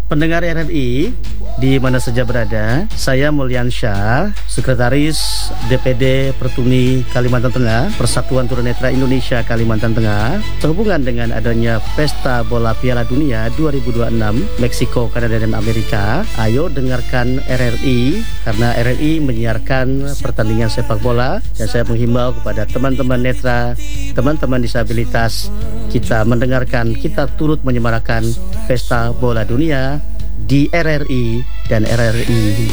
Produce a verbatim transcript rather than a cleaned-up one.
Pendengar R R I di mana saja berada, saya Mulyan Syah, Sekretaris D P D Pertuni Kalimantan Tengah, Persatuan Tunanetra Indonesia Kalimantan Tengah, sehubungan dengan adanya Pesta Bola Piala Dunia dua ribu dua puluh enam Meksiko, Kanada, dan Amerika. Ayo dengarkan R R I karena R R I menyiarkan pertandingan sepak bola, dan saya menghimbau kepada teman-teman netra, teman-teman disabilitas, kita mendengarkan, kita turut menyemarakan Pesta Bola Dunia di R R I dan R R I.